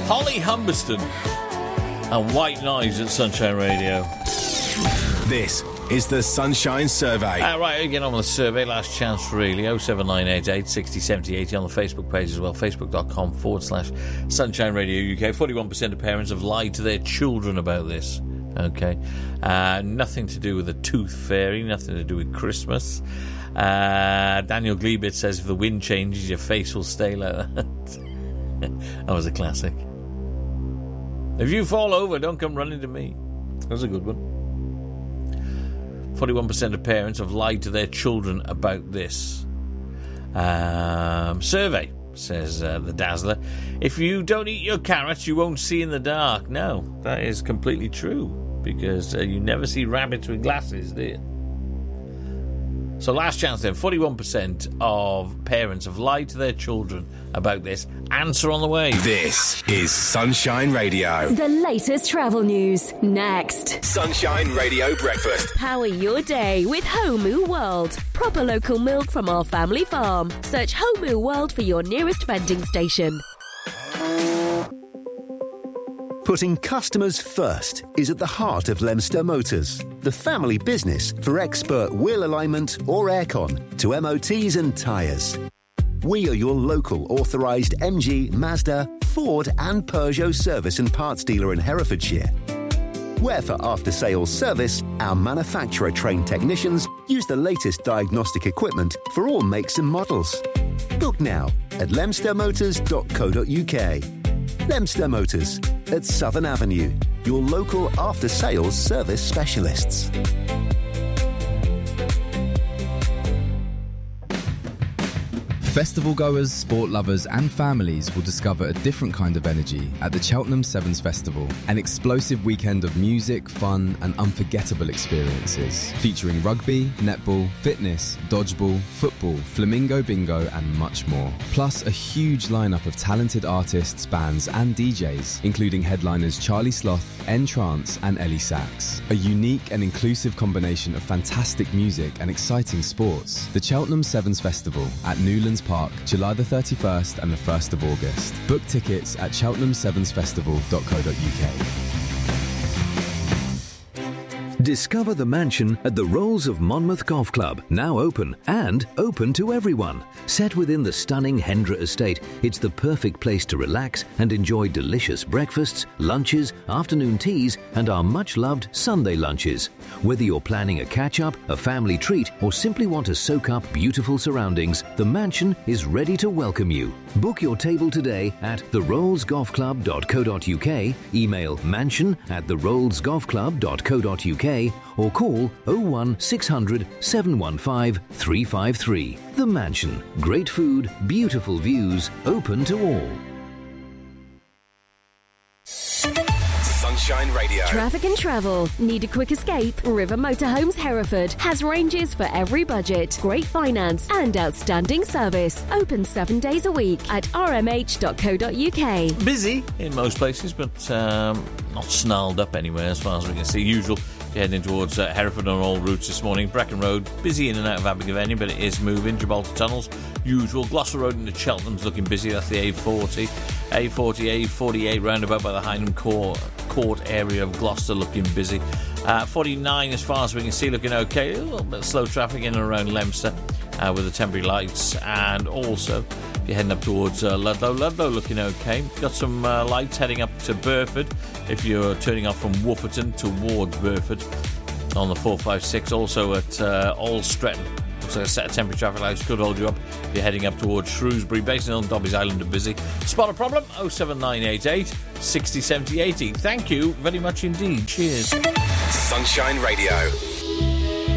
Holly Humberston and White Noise at Sunshine Radio. This is the Sunshine Survey. Right, again on with the survey. Last chance, really. 07988 60 70 80 on the Facebook page as well. Facebook.com/Sunshine Radio UK. 41% of parents have lied to their children about this. Okay. Nothing to do with the tooth fairy. Nothing to do with Christmas. Daniel Gleebit says if the wind changes, your face will stay like that. That was a classic. If you fall over, don't come running to me. That was a good one. 41% of parents have lied to their children about this. Survey, says the Dazzler. If you don't eat your carrots, you won't see in the dark. No, that is completely true, because you never see rabbits with glasses, do you? So last chance then, 41% of parents have lied to their children about this. Answer on the way. This is Sunshine Radio. The latest travel news, next. Sunshine Radio Breakfast. Power your day with Homu World. Proper local milk from our family farm. Search Homu World for your nearest vending station. Putting customers first is at the heart of Lemster Motors, the family business for expert wheel alignment or aircon to MOTs and tyres. We are your local authorised MG, Mazda, Ford and Peugeot service and parts dealer in Herefordshire. Where for after-sales service, our manufacturer-trained technicians use the latest diagnostic equipment for all makes and models. Book now at lemstermotors.co.uk. Lemster Motors at Southern Avenue, your local after-sales service specialists. Festival goers, sport lovers and families will discover a different kind of energy at the Cheltenham Sevens Festival. An explosive weekend of music, fun and unforgettable experiences. Featuring rugby, netball, fitness, dodgeball, football, flamingo bingo and much more. Plus a huge lineup of talented artists, bands and DJs, including headliners Charlie Sloth, N-Trance and Ellie Sachs. A unique and inclusive combination of fantastic music and exciting sports. The Cheltenham Sevens Festival at Newlands Park, July the 31st and the 1st of August. Book tickets at cheltenhamsevensfestival.co.uk. Discover the mansion at the Rolls of Monmouth Golf Club, now open and open to everyone. Set within the stunning Hendra estate, it's the perfect place to relax and enjoy delicious breakfasts, lunches, afternoon teas and our much-loved Sunday lunches. Whether you're planning a catch-up, a family treat or simply want to soak up beautiful surroundings, the mansion is ready to welcome you. Book your table today at therollsgolfclub.co.uk, email mansion@therollsgolfclub.co.uk or call 01600 715 353. The Mansion. Great food, beautiful views, open to all. Sunshine Radio. Traffic and travel. Need a quick escape? River Motorhomes Hereford has ranges for every budget, great finance and outstanding service. Open 7 days a week at rmh.co.uk. Busy in most places, but not snarled up anywhere as far as we can see. Usual. You're heading towards Hereford on all routes this morning. Brecon Road, busy in and out of Abergavenny, but it is moving. Gibraltar Tunnels, usual. Gloucester Road into Cheltenham's looking busy. That's the A40. A40, A48 roundabout by the Hynham Court area of Gloucester looking busy. 49 as far as we can see looking okay. A little bit of slow traffic in and around Leominster with the temporary lights. And also you're heading up towards Ludlow. Ludlow looking okay. Got some lights heading up to Burford if you're turning off from Wooferton towards Burford on the 456. Also at Old Stretton. Looks like a set of temporary traffic lights could hold you up if you're heading up towards Shrewsbury. Basin Hill, Dobbie's Island are busy. Spot a problem? 07988 60 70 80. Thank you very much indeed. Cheers. Sunshine Radio.